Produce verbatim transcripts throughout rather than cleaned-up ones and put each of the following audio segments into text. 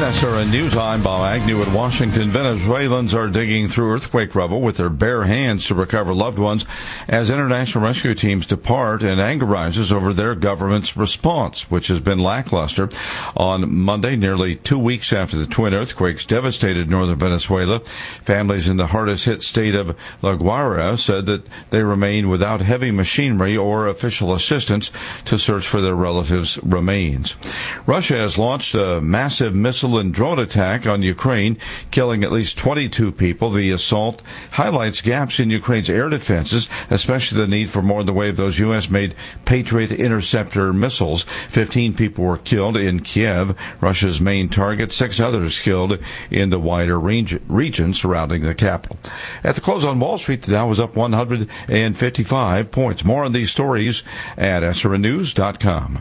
S R N News, I'm Bob Agnew in Washington. Venezuelans are digging through earthquake rubble with their bare hands to recover loved ones as international rescue teams depart, and anger rises over their government's response, which has been lackluster. On Monday, nearly two weeks after the twin earthquakes devastated northern Venezuela, families in the hardest-hit state of La Guaira said that they remain without heavy machinery or official assistance to search for their relatives' remains. Russia has launched a massive missile and drone attack on Ukraine, killing at least twenty-two people. The assault highlights gaps in Ukraine's air defenses, especially the need for more in the way of those U S-made Patriot interceptor missiles. Fifteen people were killed in Kiev, Russia's main target. Six others killed in the wider region surrounding the capital. At the close on Wall Street, the Dow was up one hundred fifty-five points. More on these stories at S R N news dot com.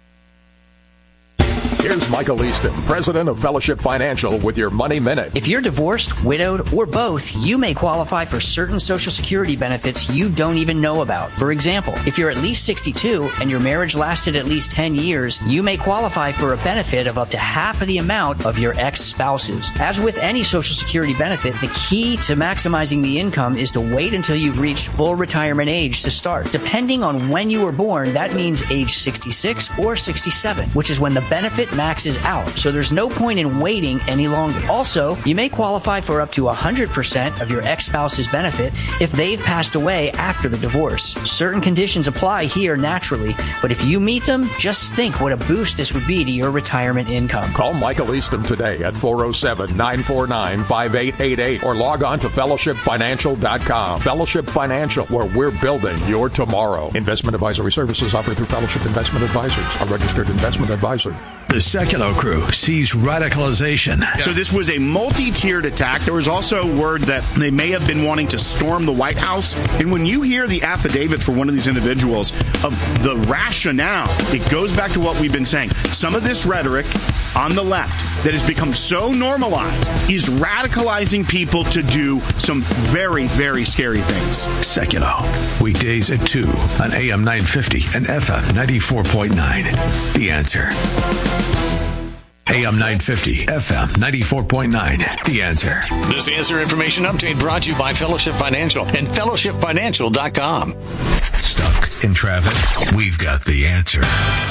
Here's Michael Easton, president of Fellowship Financial, with your Money Minute. If you're divorced, widowed, or both, you may qualify for certain Social Security benefits you don't even know about. For example, if you're at least sixty-two and your marriage lasted at least ten years, you may qualify for a benefit of up to half of the amount of your ex-spouse's. As with any Social Security benefit, the key to maximizing the income is to wait until you've reached full retirement age to start. Depending on when you were born, that means age sixty-six or sixty-seven, which is when the benefit maxes out, so there's no point in waiting any longer. Also, you may qualify for up to one hundred percent of your ex-spouse's benefit if they've passed away after the divorce. Certain conditions apply here naturally, but if you meet them, just think what a boost this would be to your retirement income. Call Michael Easton today at four oh seven, nine four nine, five eight eight eight or log on to fellowship financial dot com. Fellowship Financial, where we're building your tomorrow. Investment advisory services offered through Fellowship Investment Advisors, a registered investment advisor. The Sekulow crew sees radicalization. So this was a multi-tiered attack. There was also word that they may have been wanting to storm the White House. And when you hear the affidavits for one of these individuals of the rationale, it goes back to what we've been saying. Some of this rhetoric on the left that has become so normalized is radicalizing people to do some very, very scary things. Sekulow, weekdays at two on A M nine fifty and F M ninety-four point nine. The Answer. A M nine fifty, F M ninety-four point nine. The Answer. This Answer Information Update brought to you by Fellowship Financial and fellowship financial dot com. Stuck in traffic? We've got the answer.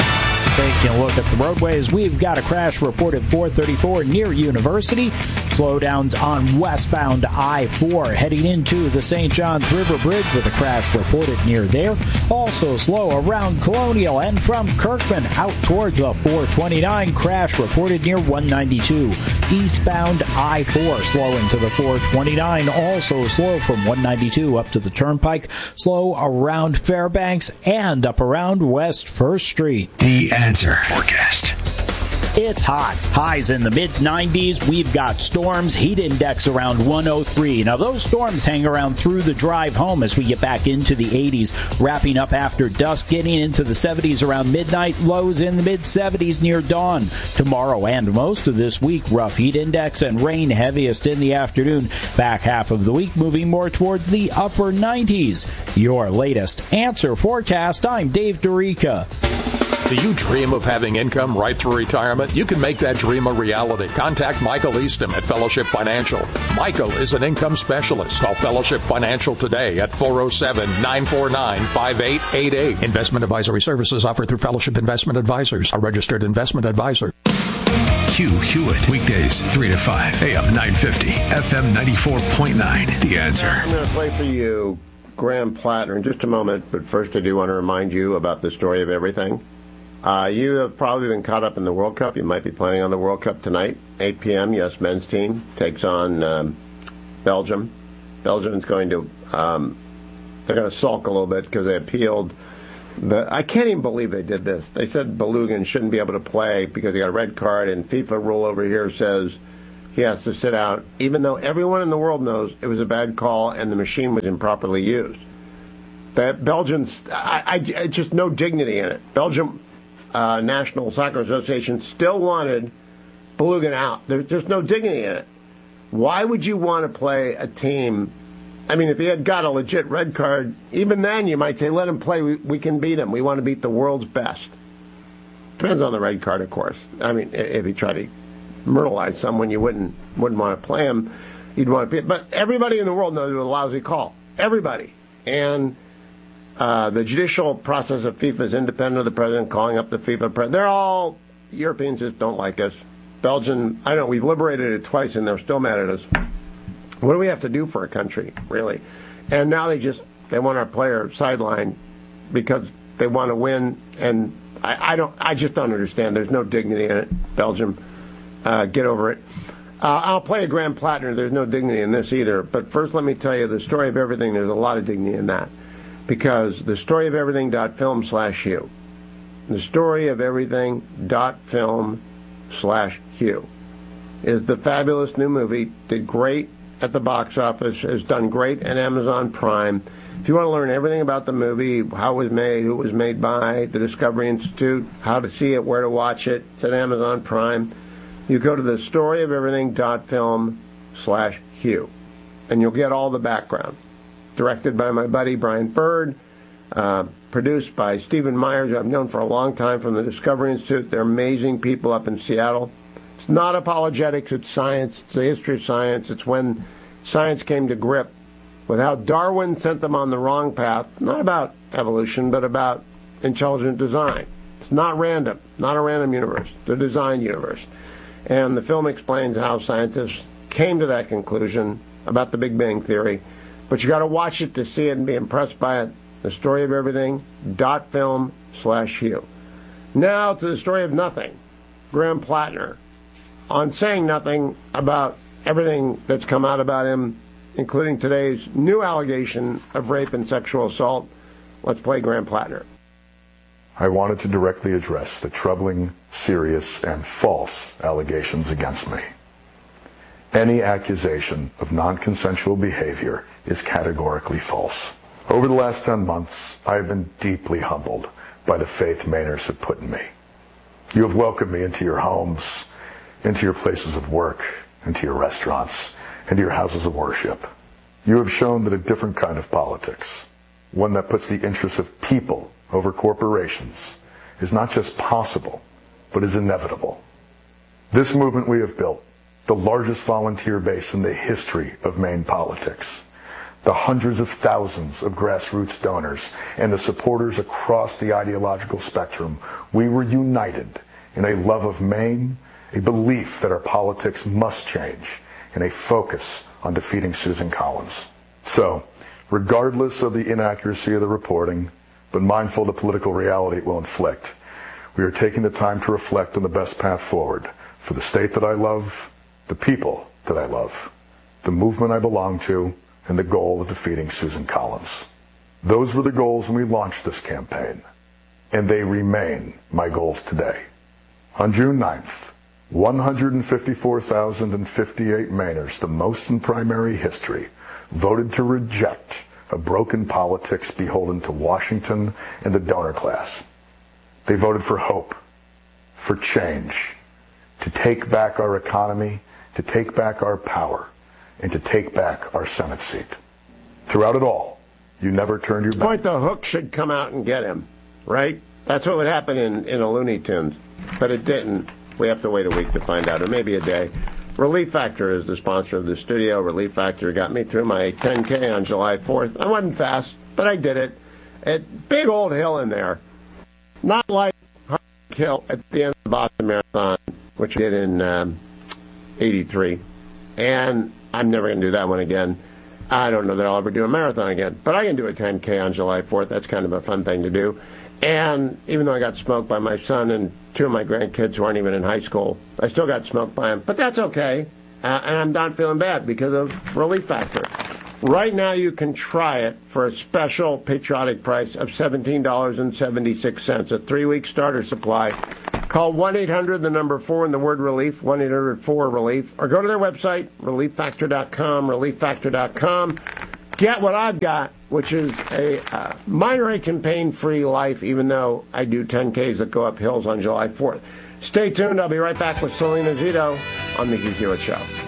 Taking a look at the roadways, we've got a crash reported four thirty-four near University. Slowdowns on westbound I four heading into the Saint Johns River Bridge with a crash reported near there. Also slow around Colonial and from Kirkman out towards the four twenty-nine. Crash reported near one ninety-two. Eastbound I four slow into the four twenty-nine. Also slow from one ninety-two up to the Turnpike. Slow around Fairbanks and up around West First Street. The Answer forecast. It's hot. Highs in the mid nineties. We've got storms. Heat index around one oh three. Now, those storms hang around through the drive home as we get back into the eighties, wrapping up after dusk, getting into the seventies around midnight, lows in the mid seventies near dawn. Tomorrow and most of this week, rough heat index and rain heaviest in the afternoon. Back half of the week, moving more towards the upper nineties. Your latest Answer forecast. I'm Dave Dorica. Do you dream of having income right through retirement? You can make that dream a reality. Contact Michael Easton at Fellowship Financial. Michael is an income specialist. Call Fellowship Financial today at four oh seven, nine four nine, five eight eight eight. Investment advisory services offered through Fellowship Investment Advisors, a registered investment advisor. Hugh Hewitt, weekdays three to five, A M nine fifty, F M ninety-four point nine. The Answer. I'm going to play for you Graham Plattner in just a moment, but first I do want to remind you about the story of everything. Uh, you have probably been caught up in the World Cup. You might be playing on the World Cup tonight. eight p.m., U S men's team takes on um, Belgium. Belgium's going to, um, they're going to sulk a little bit because they appealed. But I can't even believe they did this. They said Balogun shouldn't be able to play because he got a red card, and FIFA rule over here says he has to sit out, even though everyone in the world knows it was a bad call and the machine was improperly used. But Belgians, I, I, it's just no dignity in it. Belgium... Uh, National Soccer Association still wanted Balogun out. There's just no dignity in it. Why would you want to play a team? I mean, if he had got a legit red card, even then you might say, let him play. We, we can beat him. We want to beat the world's best. Depends on the red card, of course. I mean, if he tried to myrtleize someone, you wouldn't wouldn't want to play him. You'd want to. But everybody in the world knows it was a lousy call. Everybody. And uh, the judicial process of FIFA is independent of the president calling up the FIFA president. They're all Europeans just don't like us. Belgium, I don't know, we've liberated it twice and they're still mad at us. What do we have to do for a country, really? And now they just, they want our player sidelined because they want to win. And I, I don't, I just don't understand. There's no dignity in it. Belgium, uh, get over it. Uh, I'll play a Graham Plattner. There's no dignity in this either. But first, let me tell you the story of everything. There's a lot of dignity in that. Because the story of everything dot film slash Hugh. The story of everything dot film slash Hugh is the fabulous new movie. Did great at the box office, has done great at Amazon Prime. If you want to learn everything about the movie, how it was made, who it was made by, the Discovery Institute, how to see it, where to watch it, it's at Amazon Prime. You go to the story of everything dot film slash Hugh, and you'll get all the background. Directed by my buddy Brian Bird, uh, produced by Stephen Myers, who I've known for a long time from the Discovery Institute. They're amazing people up in Seattle. It's not apologetics, it's science. It's the history of science. It's when science came to grip with how Darwin sent them on the wrong path, not about evolution, but about intelligent design. It's not random, not a random universe, the design universe. And the film explains how scientists came to that conclusion about the Big Bang Theory. But you got to watch it to see it and be impressed by it. The story of everything dot film slash Hugh. Now to the story of nothing. Graham Plattner. On saying nothing about everything that's come out about him, including today's new allegation of rape and sexual assault, let's play Graham Plattner. I wanted to directly address the troubling, serious, and false allegations against me. Any accusation of non-consensual behavior is categorically false. Over the last ten months, I have been deeply humbled by the faith Mainers have put in me. You have welcomed me into your homes, into your places of work, into your restaurants, into your houses of worship. You have shown that a different kind of politics, one that puts the interests of people over corporations, is not just possible, but is inevitable. This movement we have built, the largest volunteer base in the history of Maine politics, the hundreds of thousands of grassroots donors, and the supporters across the ideological spectrum, we were united in a love of Maine, a belief that our politics must change, and a focus on defeating Susan Collins. So, regardless of the inaccuracy of the reporting, but mindful of the political reality it will inflict, we are taking the time to reflect on the best path forward for the state that I love, the people that I love, the movement I belong to, and the goal of defeating Susan Collins. Those were the goals when we launched this campaign, and they remain my goals today. On June ninth, one hundred fifty-four thousand fifty-eight Mainers, the most in primary history, voted to reject a broken politics beholden to Washington and the donor class. They voted for hope, for change, to take back our economy, to take back our power, and to take back our Senate seat. Throughout it all, you never turned your back. Point the hook should come out and get him, right? That's what would happen in, in a Looney Tunes, but it didn't. We have to wait a week to find out, or maybe a day. Relief Factor is the sponsor of the studio. Relief Factor got me through my ten K on July fourth. I wasn't fast, but I did it. It big old hill in there. Not like Hill at the end of the Boston Marathon, which I did in um, eighty-three. And I'm never going to do that one again. I don't know that I'll ever do a marathon again. But I can do a ten K on July fourth. That's kind of a fun thing to do. And even though I got smoked by my son and two of my grandkids who aren't even in high school, I still got smoked by them. But that's okay. Uh, and I'm not feeling bad because of Relief Factor. Right now you can try it for a special patriotic price of seventeen dollars and seventy-six cents, a three-week starter supply. Call one eight hundred, the number four, and the word relief, one eight hundred four relief, or go to their website, relief factor dot com, relief factor dot com. Get what I've got, which is a uh, minor campaign-free life, even though I do ten Ks that go up hills on July fourth. Stay tuned. I'll be right back with Selena Zito on the Hugh Hewitt Show.